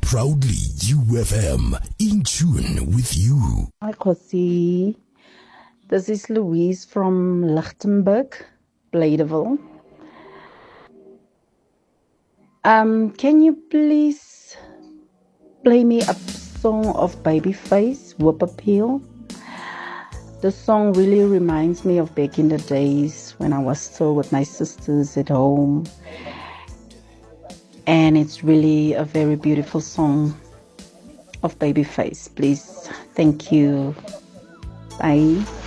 Proudly UFM, in tune with you. Hi, Kosi. This is Louise from Lichtenburg, Bladeville. Can you please play me a song of Babyface, Whip Appeal? The song really reminds me of back in the days when I was still with my sisters at home. And it's really a very beautiful song of Babyface. Please, thank you. Bye.